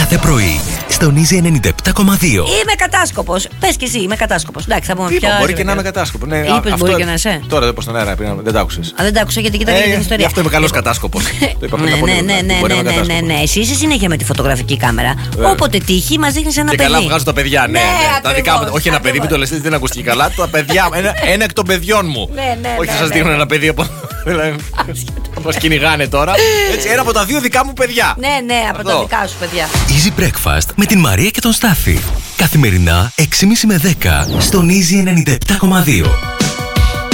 κάθε πρωί στον Easy 97,2. Είμαι κατάσκοπος. Πες και εσύ, είμαι κατάσκοπος. Εντάξει, θα πούμε πια. Μπορεί και να είμαι κατάσκοπο. Ναι, είπες μπορεί και να είσαι. Τώρα δεν πω στον αέρα, δεν τα άκουσες. Α, δεν τα άκουσα γιατί κοίταγα την ιστορία. Γι' αυτό είμαι καλός κατάσκοπος. Το είπα πριν από λίγο. Ναι. Εσύ είσαι συνέχεια με τη φωτογραφική κάμερα. Όποτε τύχει, μας δείχνεις ένα παιδί. Και καλά βγάζω τα παιδιά, ναι. Τα δικά μου. Όχι ένα παιδί, μην το λες, δεν ακούστηκε καλά. Τα παιδιά, ένα εκ των παιδιών μου. Όχι, θα σας δείχνω ένα παιδί από. Μας κυνηγάνε τώρα. Έτσι, ένα από τα δύο δικά μου παιδιά. Ναι, από τα δικά σου παιδιά. Easy Breakfast με την Μαρία και τον Στάφη. Καθημερινά 6.30 με 10 στον Easy 97,2.